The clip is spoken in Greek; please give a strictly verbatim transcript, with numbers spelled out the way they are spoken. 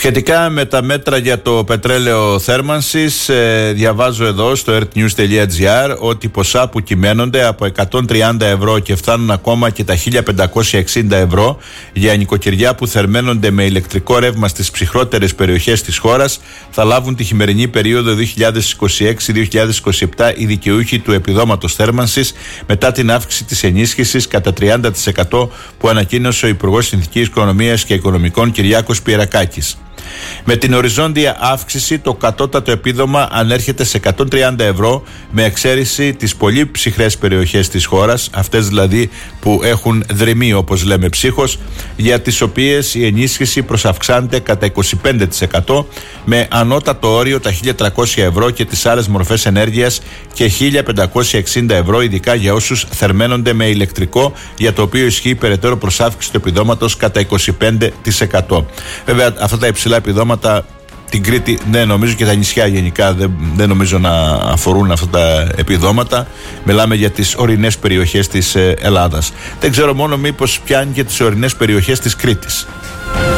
Σχετικά με τα μέτρα για το πετρέλαιο θέρμανσης, ε, διαβάζω εδώ στο earthnews.gr ότι ποσά που κυμαίνονται από εκατόν τριάντα ευρώ και φτάνουν ακόμα και τα χίλια πεντακόσια εξήντα ευρώ για νοικοκυριά που θερμαίνονται με ηλεκτρικό ρεύμα στις ψυχρότερες περιοχές της χώρας θα λάβουν τη χειμερινή περίοδο δύο χιλιάδες είκοσι έξι δύο χιλιάδες είκοσι επτά οι δικαιούχοι του επιδόματος θέρμανσης μετά την αύξηση της ενίσχυσης κατά τριάντα τοις εκατό που ανακοίνωσε ο Υπουργός Συνθηκής Οικονομίας και Οικονομικών Κυριάκος Πιερακάκης. Με την οριζόντια αύξηση το κατώτατο επίδομα ανέρχεται σε εκατόν τριάντα ευρώ με εξαίρεση τις πολύ ψυχρές περιοχές της χώρας, αυτές δηλαδή που έχουν δρυμή όπως λέμε ψύχος, για τις οποίες η ενίσχυση προσαυξάνεται κατά είκοσι πέντε τοις εκατό με ανώτατο όριο τα χίλια τριακόσια ευρώ και τις άλλες μορφές ενέργειας και χίλια πεντακόσια εξήντα ευρώ ειδικά για όσους θερμαίνονται με ηλεκτρικό, για το οποίο ισχύει περαιτέρω προσάυξη του επιδόματος κατά είκοσι πέντε τοις εκατό. Βέβαια αυτά τα υψηλά επιδόματα την Κρήτη, ναι, νομίζω και τα νησιά γενικά δεν, δεν νομίζω να αφορούν αυτά τα επιδόματα. Μιλάμε για τις ορεινές περιοχές της ε, Ελλάδας. Δεν ξέρω μόνο μήπως πιάνει και τις ορεινές περιοχές της Κρήτης.